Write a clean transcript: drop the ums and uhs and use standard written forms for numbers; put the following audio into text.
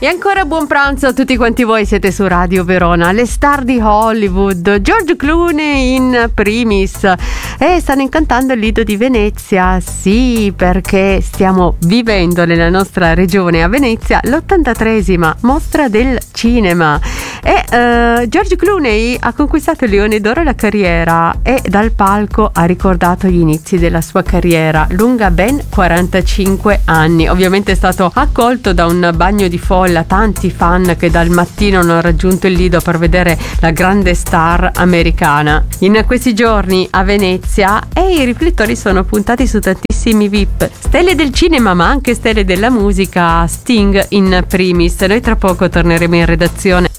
E ancora buon pranzo a tutti quanti voi, siete su Radio Verona, le star di Hollywood, George Clooney in primis, e stanno incantando il Lido di Venezia, sì, perché stiamo vivendo nella nostra regione a Venezia l'83esima mostra del cinema e George Clooney ha conquistato il Leone d'Oro alla carriera e dal palco ha ricordato gli inizi della sua carriera, lunga ben 45 anni, ovviamente è stato accolto da un bagno di folla, tanti fan che dal mattino hanno raggiunto il Lido per vedere la grande star americana. In questi giorni a Venezia i riflettori sono puntati su tantissimi VIP, stelle del cinema ma anche stelle della musica, Sting in primis. Noi tra poco torneremo in redazione